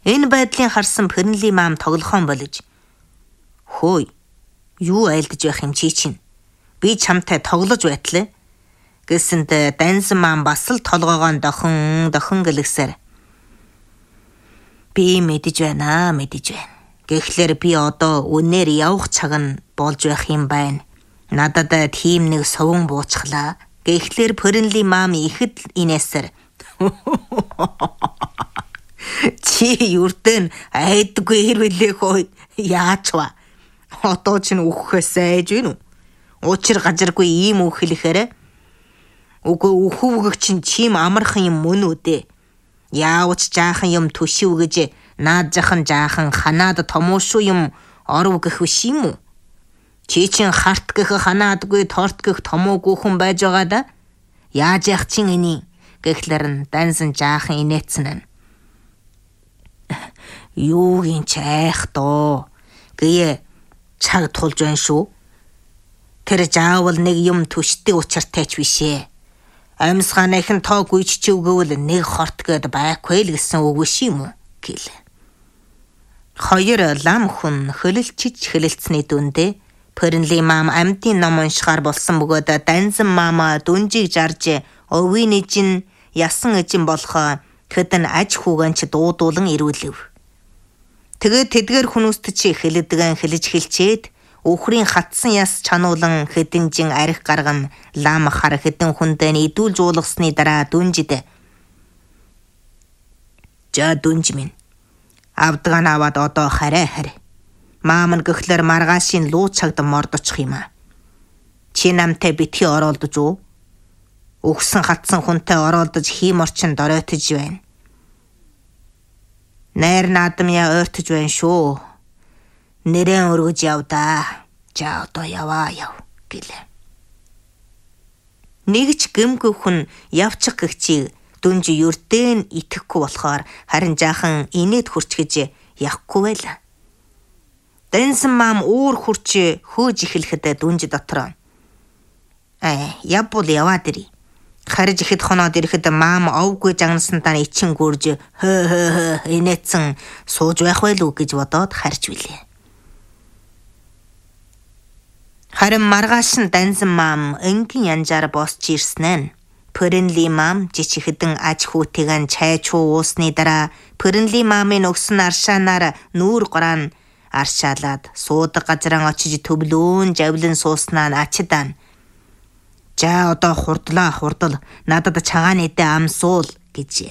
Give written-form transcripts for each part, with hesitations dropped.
Энэ байдлыг харсан Пэрнли маам тоглохон болж "Хөөе, юу айлдаж байх юм чи чинь? Би чамтай тоглож байтал" гэсэнд Дансан маам бас л толгоогоо дохин гэлгсээр "Би мэдэж байна. Гэхдээ би одоо үнээр явах цаг нь болж байх юм байна. Надад тийм нэг совон буучглаа." Гэхдээ Пэрнли маам ихэд инээсээр "Чи юрдэн айдгүй хэрвэлээ хой яач вэ? Одоо ч үхэхээс айж гин үү? Учир гажиргүй ийм үг хэлэхээр үгүй үхвгэг чинь чим амархан юм мөн үү дээ. Яавч жаахан юм төшив гэж наад жаахан ханаад томуушуу юм оров гэх биш юм уу? Чи чин харт гэх ханаадгүй торт гэх томуугүй хүн байж байгаа да. Яаж яах чин эний?" гэхлээр Дансан жаахан инээцэн. "Юугийн ч айх доо. Гээ цаг тулж байна шүү. Тэр заавал нэг юм төшдөг учиртай ч бишээ. Амьсгааныхын тоо гүйччихвгөөл нэг хорт гээд байхгүй л гэсэн үг биш юм уу?" гэл. Хоёр лам хүн хөлөлцсөний дүндээ Пэрнли маам амьтын ном уншихаар болсон бөгөөд Дансан маама дүнжийг жарж өвийн эжин ясан эжин болохоо тэдэн аж хүүгэнч дуудуулан ирүүлв. Тэгээд тэдгээр хүмүүст чи хэлэдгэн хэлж хэлчээд үхрийн хатсан яс чануулан хэдэнжин арх гарган лам хар хэдэн хүндээ идүүлж уулгасны дараа дүнжид "За дүнж минь. Авдгаан аваад одоо хараа. Маам нь гэхлээр маргаашийн луу цагт мордочих юм аа. Чи намтай битгий оролдож уу? Өгсөн хатсан хүнтэй оролдож хийм орчин доройтож байна. Найр наадмяа ойртож байна шүү. Нэрэн өргөж явдаа. За одоо яваа гэлээ. Нэг ч гэмгүй хүн явчих гэгчийг дүнж юрдэн итгэхгүй болохоор харин жаахан инээд хурцгэж явахгүй байла. Дансан маам уур хурч хөөж эхлэхэд дүнж дотор "Явбал яваад ири. Харж ихэд хоноод ирэхэд маам овгүй жагнасандаа ичин гүрж хөө инээцэн сууж байх байлгүй гэж бодоод харж билээ. Харин маргааш нь Дансан маам энгийн янжаар босч ирсэн нь Пэрнли маам жичихэдэн аж хүүтэйгэн чай чуу уусны дараа Пэрнли маамын өгсөн аршаанаар нүүр гораан аршаалаад суудаг газраа очиж төвлөөн жавлан сууснаа нь ачдаа. "За одоо хурдал надад цагаан эдээ амсуул" гэжээ.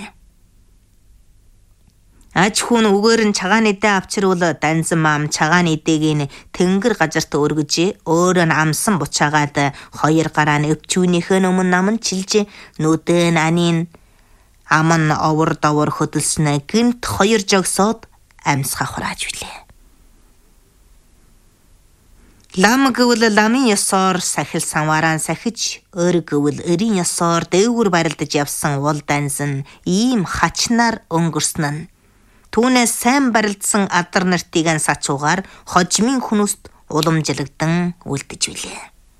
Аж хүн үгээр нь цагаан эдээ авчирвал Дансан маам цагаан эдээг нь тэнгэр газарт өргөж өөрөө нь амсан бучаагаад хоёр гараа нь өвчүүнийхээ өмнө наман чилж нүдэн анийн аман овор довор хөдөлснө гинт хоёр жогсоод амьсгаа хурааж билээ. Лам гэвэл ламын ёсоор сахил самварaan сахиж, өр гэвэл өрийн ёсоор дээгүр барилдаж явсан уул Дансан ийм хачнаар өнгөрсөн нь түүнээс сайн барилдсан адар нартыг сачуугаар хожмын хүмүүст уламжлагдан үлдэж билээ.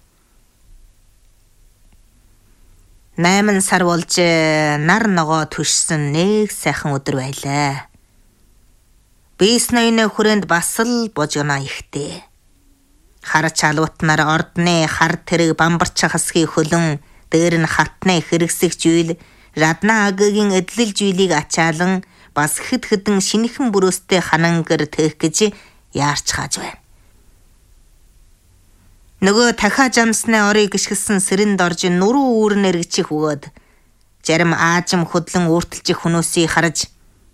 8 сар болж нар ногоо түшсэн нэг сайхан өдөр байлаа. Бис ноёны хүрээнд бас л божгоно ихтэй. Хар чалуутнаар ордны хар тэрэг бамбарч хасхи хөлөн дээр нь хатны хэрэгсэх жийл радна агагийн эдлэл жийлийг ачаалан бас хэд хэдэн шинэхэн бүрөөстэй ханангэр тээх гэж яарч хааж байна. Нөгөө дахиад амсны орыг гიშгэлсэн сэрэнд орж нуруу үүрэн эргэчих өгөөд зарим аажим хөдлөн өөртөлчих хүмүүсийг харж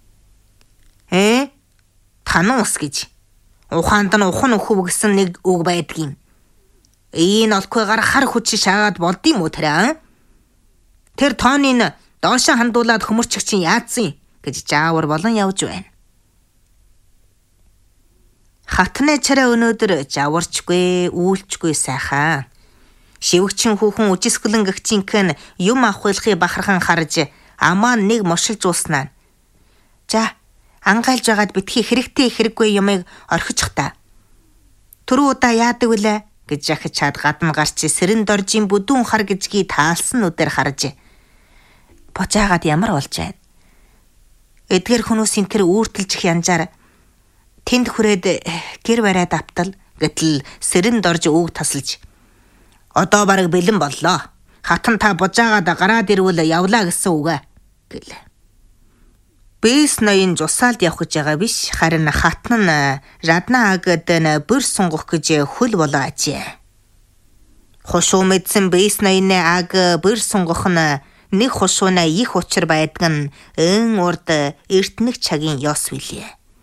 танан ус гэж ухаанд нь ухан өхөв гэсэн нэг үг байдгийн. Энэ олкойгаар хар хүч шаагаад болдъим уу тэрэ? Тэр тооныг доошо хандуулаад хөмөрчих чинь яадсан гэж жаавар болон явж байна. Хатны царай өнөөдөр жаварчгүй, үйлчгүй сайхан. Шивгчин хүүхэн үжисгэлэн гэгчинхэн юм авахлахыг бахархан харж амаа нэг мошилж ууснаа. За ангайлж байгаад битгий хэрэгтэй хэрэггүй юмыг орхичих та. Түрүү удаа яадаг вүлээ гэж захиж чад гадна гарч сэрэнд оржийн бүдүүн хар гизгий таалсан нүдээр харж божаагаад ямар болж байна. Эдгээр хүмүүсийн тэр үүртэлжих янжаар тэнд хүрээд гэр бариад автал гэтэл сэрэнд орж үг тасалж одоо бараг бэлэн боллоо. Хатан та бужаагаад гараад ирвэл явлаа гэсэн үг гэл. Бэс ноён жусаалд явах гэж байгаа биш, харин хатан нь жадна агад бүр сунгах гэж хөл болоо ажээ. Хошуу мэдсэн бэс ноёны аг бүр сунгах нь нэг хошууна их учир байдаг нь эн урд эртнэг цагийн ёс билээ.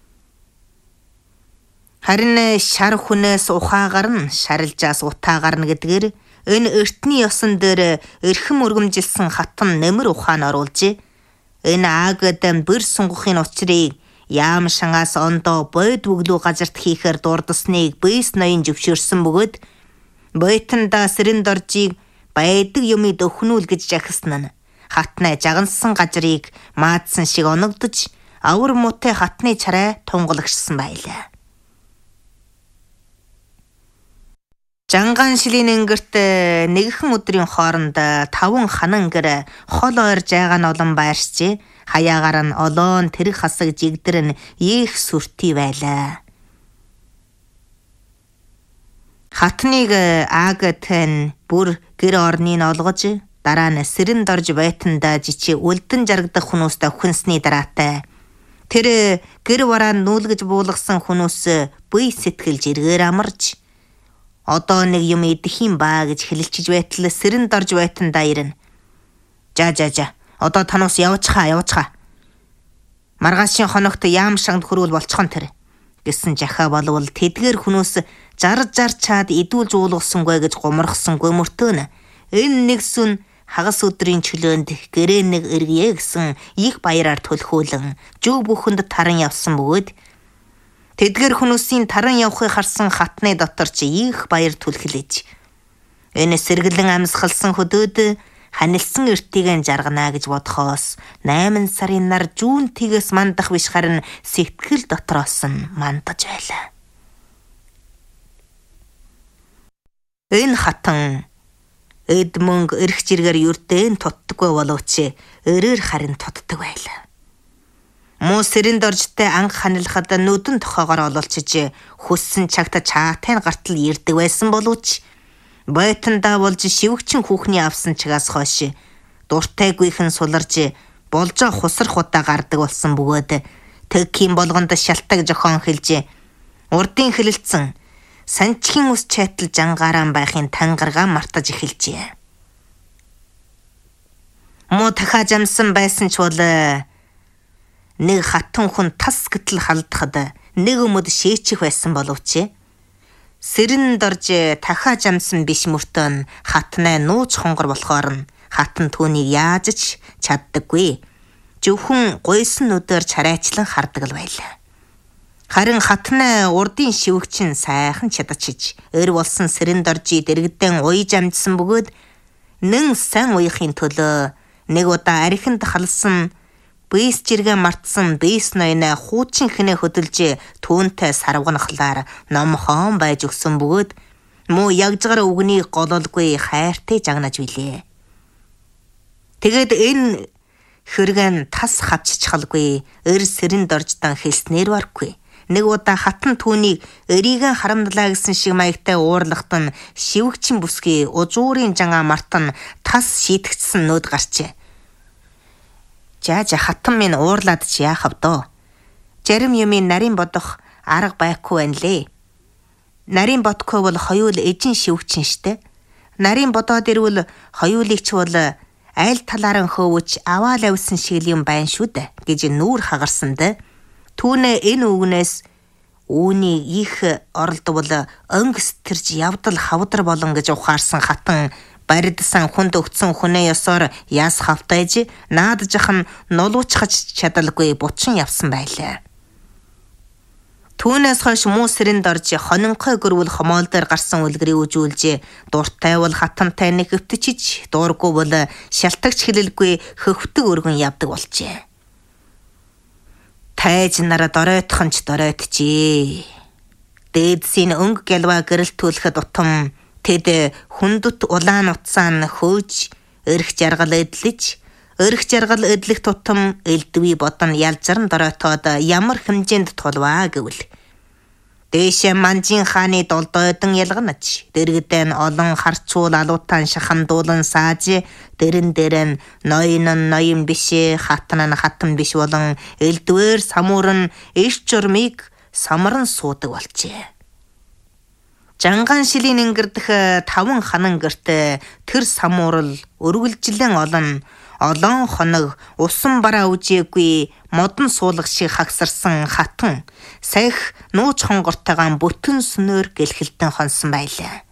Харин шар хүнээс ухаагаар нь шарилжаас утаагаар нь гэдгээр энэ эртний ёсон дээр эрхэм өргөмжилсэн хатан нэмэр ухаан оруулж энэ аагадан бүр сунгахын учрыг яам шангаас ондоо бод бүглүү газарт хийхээр дурдасныг бэс ноён зөвшөөрсөн бөгөөд бойтонда сэрэнд оржийг байдаг юмыг өхнүүл гэж жахсан нь хатнаа жагансан газрыг маадсан шиг оногдож авар муутай хатны чарай тунгалагшсан байлаа. Жанган шилийн өнгөрт нэгхэн өдрийн хооронд 5 ханангэр хол ойрж байгаа нь олон байршжээ. Хаяагаар нь олоон тэрэг хасаг жигдэр нь их сүртэй байлаа. Хатныг аагатэн бүр гэр орныг олгож дараа нь сэрэнд орж байтанда жичи үлдэн жаргадах хүмүүстэй хүнсний дараатай тэр гэр бараа нүүлгэж буулгасан хүмүүс бие сэтгэлж эргээр амарч одоо нэг юм идэх юм ба гэж хэлэлчиж байтал сэрэнд орж байтанда ирнэ. За одоо танаас явцгаа. Маргаашийн хоногт яам шангад хөрвөл болчихон тэр гэсэн жахаа болвол тэдгээр хүмүүс жар чаад идүүл жуулгасангүй гэж гоморхсонгүй мөртөөнө. Энэ нэг сүн хагас өдрийн чөлөөнд гэрээ нэг эргье гэсэн их баяраар төлхөөлөн жүг бүхэнд таран явсан бөгөөд тэдгээр хүмүүсийн таран явахыг харсан хатны дотор чи их баяр түлхлэж энэ сэргэлэн амьсгалсан хөдөөд ханилсан эртийг жаргана гэж бодхоос 8 сарын нар жүүнтигээс мандах биш харин сэтгэл дотроос нь мандаж байлаа. Энэ хатан эд мөнгө эрх жиргээр юрдэн тутдаггүй боловч өрөөр харин тутдаг байлаа. Муу сэрэнд оржтой анх ханилахад нүдэн тохоогоор ололчиж хүссэн цагта чаатай гартал ирдэг байсан боловч бойтондаа болж шивгчин хүүхний авсан чигаас хойш дуртайгүйхэн суларж болжоо хусрах удаа гардаг болсон бөгөөд тэгхийн болгонд шалтаг жохон хэлж урдын хэлэлцэн санчхийн ус чайтал жангараан байхын тангаргаа мартаж эхэлжээ. Муу дахиад амсан байсан ч бол нэг хатан хүн тас гэтэл халдахад нэг өмөд шээчих байсан боловч сэрэнд орж дахиад амсан биш мөртөө хатнаа нууц хонгор болохоор нь хатан түүнийг яаж ч чаддаггүй. Зөвхөн гойсон нүдээр чарайчлан хардаг л байлаа. Харин хатнаа урдын шивгчин сайхан чадачиж өр болсон сэрэнд оржи дэрэгдэн уйж амжсан бөгөөд нэн сан уяхын төлөө нэг удаа архинд халсан бэс жиргээ мартсан бэс ноёна хуучин хинэ хөдөлж түүнтэй сарвганахлаар номхон байж өгсөн бөгөөд муу ягжгаар үгнийг гололгүй хайртай жагнаж билээ. Тэгээд энэ хөргөн тас хавччихалгүй өр сэрэнд орждан хэлснээр баргүй. Нэг удаа хатан түүнийг өрийгэн харамдлаа гэсэн шиг маягтай уурлахт нь шивгчин бүсгүй ужуурын жангаа мартан тас шийтгцсэн нүд гарчээ. Жаа хатан минь уурлаад ч яах вэ? Зарим юмын нарийн бодох арга байхгүй байна лээ. Нарийн бодохгүй бол хоёул эжин шивгчин штэ. Нарийн бодоод ирвэл хоёулыг ч бол айл талаараа хөвөж аваал авсан шиг юм байна шүү дээ гэж нүүр хагарсан дээ. Түүнээ энэ үгнээс үүний их оролдвол өнгөс тэрж явдал хавдар болон гэж ухаарсан хатан баридсан хүнд өгцөн хүнээ ёсоор яс хавтайж нааджих нь нулуучхаж чадалгүй бучин явсан байлаа. Түүнээс хойш муу сэрэнд орж хонинхой гөрвөл хомоол дээр гарсан үлгэрийг үжүүлж дуртай бол хатантай нэг өвтчиж дуургүй бол шалтагч хэлэлгүй хөвтөг өргөн явдаг болжээ. Тайж нараа доройтхонч доройтжээ. Дээдсийн өнгө гэлва гэрэлтүүлэхэд утам тэд хүндүт улаан утсаа нь хөөж эрх жаргал эдлэж Өрх жаргал эдлэх тутам элдвий бодон ялзарн дороотоод ямар хэмжээнд тулваа гэвэл дээшээ манжин хааны долдойдон ялганаж дэрэгдэн олон харцуул алуутан шахамдуулан сааж дэрэн дэрэн ноён биш хатан хатан биш болон элдвэр самуурн иш журмыг самаран суудаг болжээ. Жанган шилийн ингэрдэх 5 ханан гэрт тэр самуурал өргөлжлэн олон хоног усан бараа үжээгүй модон суулга шиг хагсарсан хатан сах нууц хонгортойгоо бүтэн сүнээр гэлхэлтэн хонсон байлаа.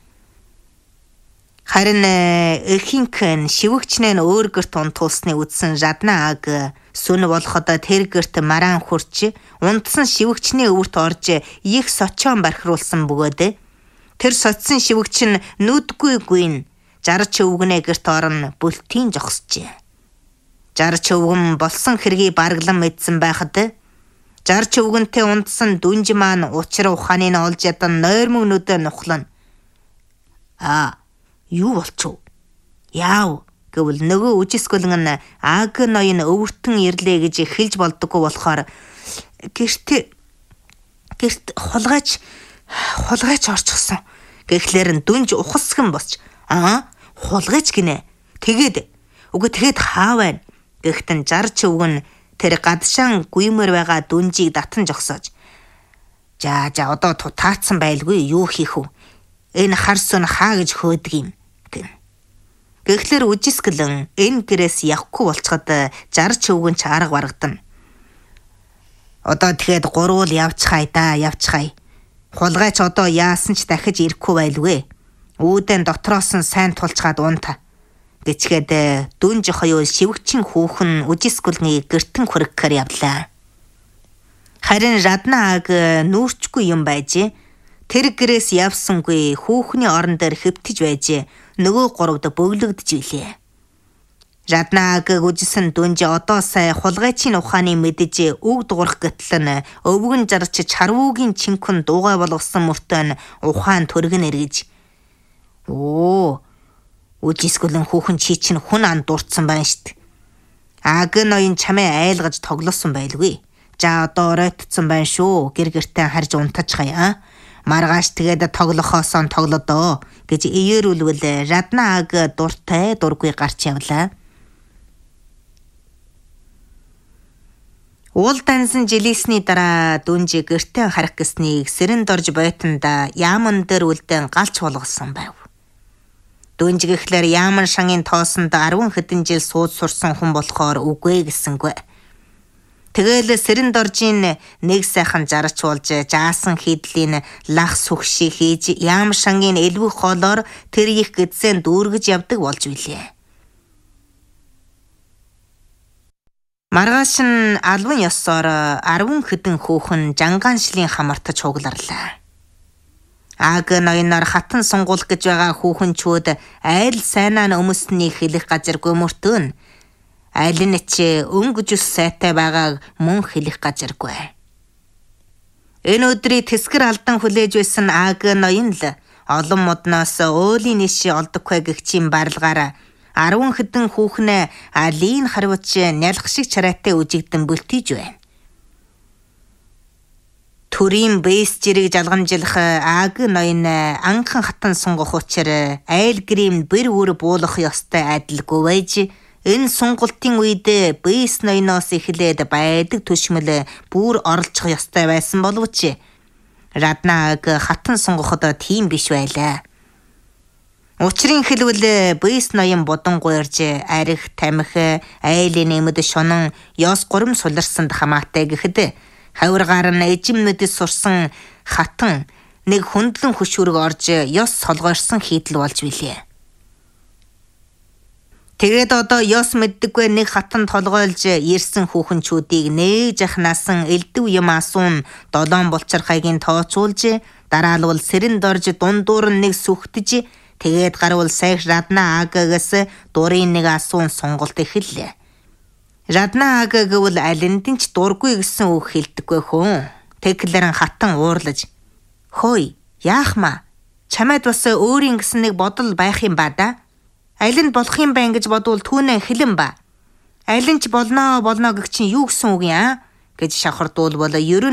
Харин эхинхэн шивгчнээ өөр гэрт унтуулсны үдсэн жадна аг сүн болоход тэр гэрт мараан хурч унтсан шивгчний өвөрт орж их сочоон бархируулсан бөгөөд тэр соцсон шивгч нь нүдгүй гүйн жарч өвгнээ гэрт орон бүлтийн жогсжээ. Жарч өвгөн болсон хэргийг барглан мэдсэн байхад жарч өвгөнтэй унтсан дүнж маань учир ухааныг олж ядан нойрмог нүдэ нухлан юу болчихв? Яав гэвэл нөгөө үжисгөлн нь аг ноён өвөртөн ирлээ гэж хэлж болдоггүй болохоор гэрт хулгайч орчихсон. Гэхлээр нь дүнж ухасган босч хулгайч гинэ. Тэгээд хаа байна? Гэхдээ жарч өвгөн тэр гадшаан гүймэр байгаа дүнжийг татан жогсоож. За одоо таацсан байлгүй юу хийх вэ? Энэ хар сүн хаа гэж хөөдөг юм гэн. Гэхлээр үжисгэлэн энэ гэрээс явахгүй болцоход жарч өвгөн ч арга баргадана. Одоо тэгээд гурвал явчихая. Хулгайч одоо яасан ч дахиж ирэхгүй байлгүй. Үүдэн дотроос нь сайн тулчгаад унта. Гэчгээд дүнж хоёул шивгчин хүүхэн үжисгүлний гэртэн хүргэхээр явлаа. Харин жадна аг нүүрчгүй юм байж тэр гэрээс явсангүй хүүхний орон дээр хэвтэж байж нөгөө 3-д бөглөгдөж илээ. Жадна аг үжисэн дүнж одоо сая хулгайчийн ухааны мэдэж үг дуурах гэтэл нь өвгөн жарч чарвуугийн чинхэн дуугай болгосон мөртөө нь ухаан төргөн эргэж үжисгүлэн хүүхэн чи чинь хүн ан дурдсан байна штт. Аг ноён чамээ айлгаж тоглосон байлгүй. За одоо оройтцсан байна шүү. Гэр-гэртээ харж унтажгая. Маргааш тэгээд тоглохоосоо тоглодоо гэж иерүүлвэл жадна аг дуртай дургүй гарч явлаа. Уул дансан жилисний дараа дүнжи гэртээ харах гэснийг сэрэн дорж бойтонда яаман дээр үлдэн галч болгосон байв. Дүнж гэхлээр яаман шангийн тоосонд 10 хэдэн жил сууд сурсан хүн болохоор үгүй гэсэнгүй. Тэгэл сэрэн доржийн нэг сайхан жарч болж жаасан хийдлийн лах сүхши хийж яаман шангийн элвэх хоолоор тэр их гэдсэн дүүргэж явдаг болж билээ. Маргааш нь алван ёсоор 10 хэдэн хүүхэн жанган шилийн хамартаж хугларлаа. Аг ноёноор хатан сунгуулах гэж байгаа хүүхэнчүүд айл сайнаа өмснийг хэлэх газаргүй мөртөө айл нь ч өнгөж ус сайтай байгааг мөн хэлэх газаргүй. Энэ өдрийг тэсгэр алдан хүлээж байсан аг ноён л олон модноос өөлийн ниши олдоггүй гэгчийн барилгаараа 10 хэдэн хүүхнээ алийн харвч нялх шиг чараатай үжигдэн бүлтийж байна. Төрийн бэс жирийг жалгамжлах аг ноён анхан хатан сунгах учир айл грим бэр үр буулах ёстой адилгүй байж энэ сунгалтын үед бэс ноёноос эхлээд байдаг төшмөл бүр оролцох ёстой байсан боловч жадна аг хатан сунгахад тийм биш байлаа. Учрын хэлбэл бэс ноён бодон гуйрж арих тамхи айлын нэмэд шунан ёс гурам суларсанд хамаатай гэхэд хавиргаар нь эжимнэдэс сурсан хатан нэг хөндлөн хөшүүрэг орж ёс солгоорсон хийдэл болж билээ. Тэгээд одоо ёс мэддэггүй нэг хатан толгойлж ирсэн хүүхэнчүүдийг нээж ахнасан элдв юм асуун 7 булчирхайгийн тооцуулж дараалвал сэрэн дорж дундуур нэг сүхтэж тэгээд гарвал сайх жадна агагаас дурын нэг асуун сонголт эхэллээ. Жадна аг гэвэл алиндин ч дургүй гэсэн үг хэлдэггүй хүн. Тэглэрэн хатан уурлаж хөөе яахма чамайд бас өөрийн гэсэн нэг бодол байх юм ба да. Алинд болох юм байна гэж бодвол түүнээ хэлэн ба. Алин ч болно гэх чинь юу гэсэн үг юм аа? Гэж шавхардуул болоо